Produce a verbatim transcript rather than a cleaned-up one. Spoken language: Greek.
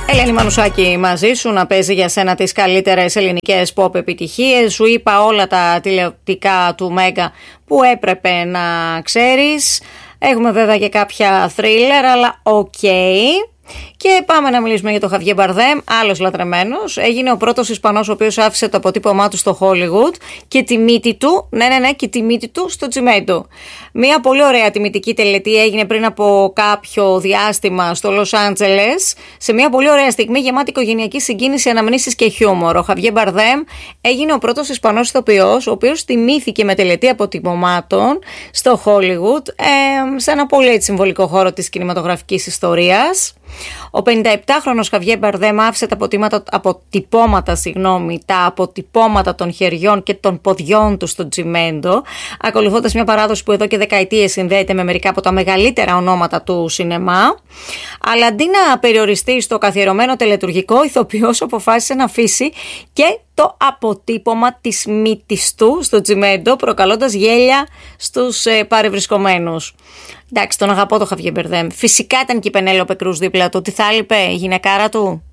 Ελένη Μανουσάκη μαζί σου, να παίζει για σένα τις καλύτερες ελληνικές pop επιτυχίες. Σου είπα όλα τα τηλεοπτικά του Μέγκα που έπρεπε να ξέρεις. Έχουμε βέβαια και κάποια thriller, αλλά οκ. Okay. Και πάμε να μιλήσουμε για τον Χαβιέ Μπαρδέμ, άλλος λατρεμένος. Έγινε ο πρώτος Ισπανός ο οποίος άφησε το αποτύπωμά του στο Hollywood και τη μύτη του, ναι ναι ναι, και τη μύτη του στο τσιμέντο. Μια πολύ ωραία τιμητική τελετή έγινε πριν από κάποιο διάστημα στο Λος Άντζελες, σε μια πολύ ωραία στιγμή γεμάτη οικογενειακή συγκίνηση, αναμνήσεις και χιούμορ. Ο Χαβιέ Μπαρδέμ έγινε ο πρώτος Ισπανός ηθοποιός, ο οποίος τιμήθηκε με τελετή αποτυπωμάτων στο Hollywood, ε, σε ένα πολύ έτσι συμβολικό χώρο της κινηματογραφικής ιστορίας. Ο πενηνταεπτάχρονος Χαβιέ Μπαρδέμ άφησε τα αποτυπώματα, συγγνώμη, τα αποτυπώματα των χεριών και των ποδιών του στο τσιμέντο, ακολουθώντας μια παράδοση που εδώ και δεκαετίες συνδέεται με μερικά από τα μεγαλύτερα ονόματα του σινεμά. Αλλά αντί να περιοριστεί στο καθιερωμένο τελετουργικό, ο ηθοποιός αποφάσισε να αφήσει και το αποτύπωμα της μύτης του στο τσιμέντο, προκαλώντας γέλια στους ε, παρευρισκομένους. Εντάξει, τον αγαπώ το Χαβιέ Μπαρδέμ. Φυσικά ήταν και η Πενέλοπε Κρούς δίπλα του. Τι θα έλειπε η γυναικάρα του.